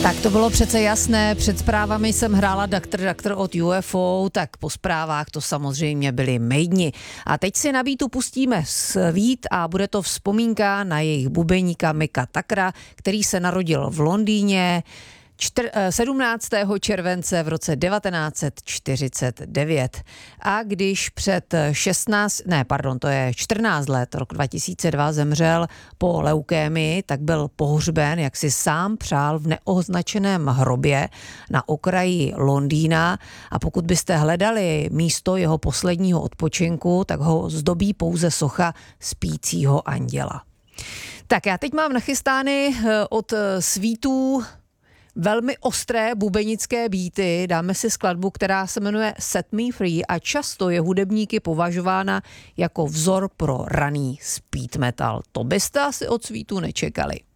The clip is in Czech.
Tak to bylo přece jasné, před zprávami jsem hrála Dr. od UFO, tak po zprávách to samozřejmě byly Maideni. A teď si na beatu pustíme Sweet a bude to vzpomínka na jejich bubeníka Micka Tuckera, který se narodil v Londýně 17. července v roce 1949. A když před 14 let, rok 2002, zemřel po leukémii, tak byl pohřben, jak si sám přál, v neoznačeném hrobě na okraji Londýna. A pokud byste hledali místo jeho posledního odpočinku, tak ho zdobí pouze socha spícího anděla. Tak já teď mám nachystány od Sweetů velmi ostré bubenické beaty. Dáme si skladbu, která se jmenuje Set Me Free a často je hudebníky považována jako vzor pro raný speed metal. To byste asi od Sweetů nečekali.